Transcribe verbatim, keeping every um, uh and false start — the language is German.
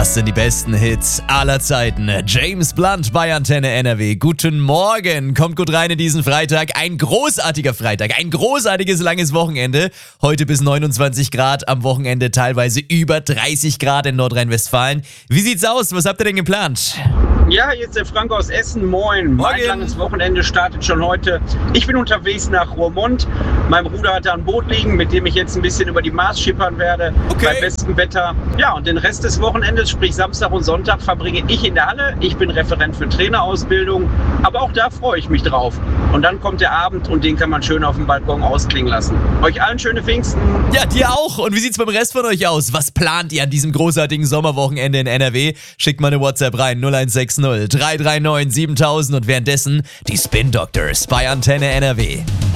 Das sind die besten Hits aller Zeiten. James Blunt bei Antenne N R W. Guten Morgen. Kommt gut rein in diesen Freitag. Ein großartiger Freitag. Ein großartiges langes Wochenende. Heute bis neunundzwanzig Grad. Am Wochenende teilweise über dreißig Grad in Nordrhein-Westfalen. Wie sieht's aus? Was habt ihr denn geplant? Ja, hier ist der Frank aus Essen. Moin. Morgen. Mein langes Wochenende startet schon heute. Ich bin unterwegs nach Roermond. Mein Bruder hat da ein Boot liegen, mit dem ich jetzt ein bisschen über die Maas schippern werde. Okay. Bei bestem Wetter. Ja, und den Rest des Wochenendes, sprich Samstag und Sonntag, verbringe ich in der Halle. Ich bin Referent für Trainerausbildung. Aber auch da freue ich mich drauf. Und dann kommt der Abend und den kann man schön auf dem Balkon ausklingen lassen. Euch allen schöne Pfingsten. Ja, dir auch. Und wie sieht's beim Rest von euch aus? Was plant ihr an diesem großartigen Sommerwochenende in N R W? Schickt mal eine WhatsApp rein. null eins sechs null drei drei neun siebentausend und währenddessen die Spin Doctors bei Antenne N R W.